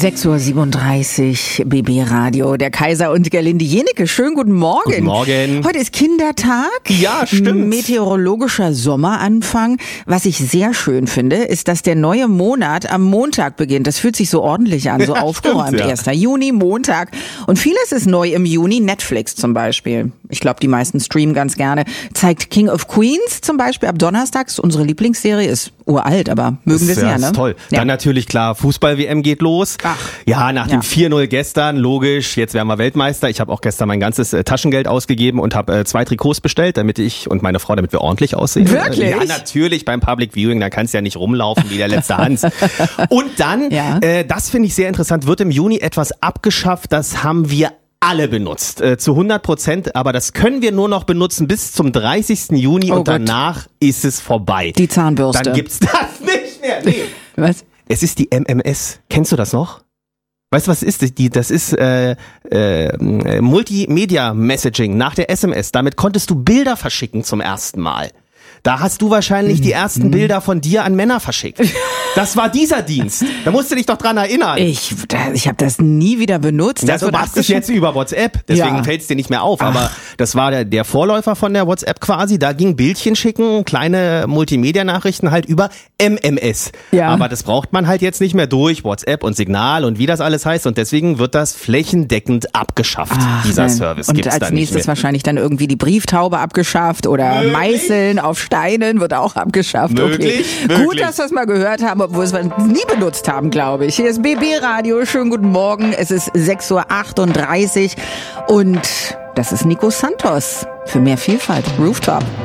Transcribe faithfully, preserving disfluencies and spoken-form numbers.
sechs Uhr siebenunddreißig, B B Radio, der Kaiser und Gerlinde Jenecke. Schönen guten Morgen. Guten Morgen. Heute ist Kindertag. Ja, stimmt. Meteorologischer Sommeranfang. Was ich sehr schön finde, ist, dass der neue Monat am Montag beginnt. Das fühlt sich so ordentlich an, so ja, aufgeräumt. Stimmt, ja. erster Juni, Montag. Und vieles ist neu im Juni. Netflix zum Beispiel. Ich glaube, die meisten streamen ganz gerne. Zeigt King of Queens zum Beispiel ab Donnerstags. Unsere Lieblingsserie ist uralt, aber mögen wir ja, sehr, ne? Das ist toll. Ja. Dann natürlich klar, Fußball-W M geht los. Ach. Ja, nach dem Ja. vier null gestern, logisch, jetzt werden wir Weltmeister. Ich habe auch gestern mein ganzes äh, Taschengeld ausgegeben und habe äh, zwei Trikots bestellt, damit ich und meine Frau, damit wir ordentlich aussehen. Wirklich? Ja, natürlich beim Public Viewing, da kannst du ja nicht rumlaufen wie der letzte Hans. Und dann, Ja. äh, das finde ich sehr interessant, wird im Juni etwas abgeschafft, das haben wir alle benutzt, äh, zu hundert Prozent, aber das können wir nur noch benutzen bis zum dreißigsten Juni Oh und Gott. danach ist es vorbei. Die Zahnbürste. Dann gibt's das nicht mehr. Nee. Was? Es ist die M M S. Kennst du das noch? Weißt du, was ist das? Die, das ist äh, äh, Multimedia Messaging nach der S M S. Damit konntest du Bilder verschicken zum ersten Mal. Da hast du wahrscheinlich die ersten Bilder von dir an Männer verschickt. Das war dieser Dienst. Da musst du dich doch dran erinnern. Ich, da- ich habe das nie wieder benutzt. Ja, Das du wird machst es abgeschafft. jetzt über WhatsApp, deswegen Ja. fällt es dir nicht mehr auf. Aber das war der, der Vorläufer von der WhatsApp quasi. Da ging Bildchen schicken, kleine Multimedia-Nachrichten halt über M M S. Ja. Aber das braucht man halt jetzt nicht mehr durch WhatsApp und Signal und wie das alles heißt. Und deswegen wird das flächendeckend abgeschafft, Ach, dieser nein. Service. Und Gibt's als da nicht nächstes mehr. wahrscheinlich dann irgendwie die Brieftaube abgeschafft oder Möglich. Meißeln auf Steinen wird auch abgeschafft. Möglich, okay. Gut, möglich. dass wir es mal gehört haben, obwohl wir es nie benutzt haben, glaube ich. Hier ist B B Radio. Schönen guten Morgen. Es ist sechs Uhr achtunddreißig und das ist Nico Santos für mehr Vielfalt. Rooftop.